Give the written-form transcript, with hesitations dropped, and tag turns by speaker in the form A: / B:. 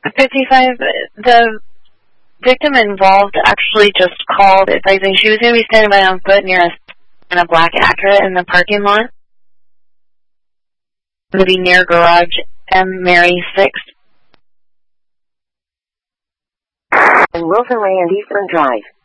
A: 55, the victim involved actually just called advising she was going to be standing by on foot near a black Acura in the parking lot. Going to be near garage M. Mary 6.
B: And Wilson Way and Eastern Drive.